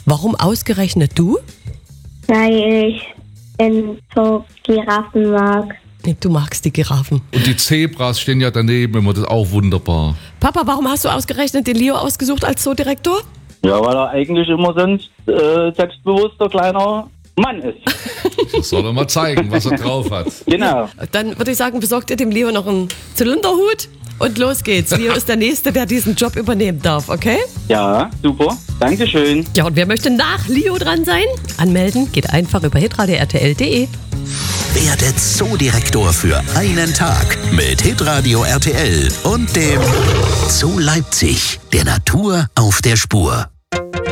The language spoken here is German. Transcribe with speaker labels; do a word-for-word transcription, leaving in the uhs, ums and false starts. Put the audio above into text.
Speaker 1: Warum ausgerechnet du?
Speaker 2: Weil ich in so Giraffen mag.
Speaker 1: Du magst die Giraffen.
Speaker 3: Und die Zebras stehen ja daneben immer, das ist auch wunderbar.
Speaker 1: Papa, warum hast du ausgerechnet den Leo ausgesucht als Zoodirektor?
Speaker 4: Ja, weil er eigentlich immer so ein äh, selbstbewusster kleiner Mann ist.
Speaker 3: Das soll er mal zeigen, was er drauf hat.
Speaker 4: Genau.
Speaker 1: Dann würde ich sagen, besorgt ihr dem Leo noch einen Zylinderhut und los geht's. Leo ist der Nächste, der diesen Job übernehmen darf, okay?
Speaker 4: Ja, super. Dankeschön.
Speaker 1: Ja, und wer möchte nach Leo dran sein? Anmelden geht einfach über hitradio r t l punkt d e.
Speaker 5: Werde Zoodirektor für einen Tag mit Hitradio R T L und dem Zoo Leipzig, der Natur auf der Spur.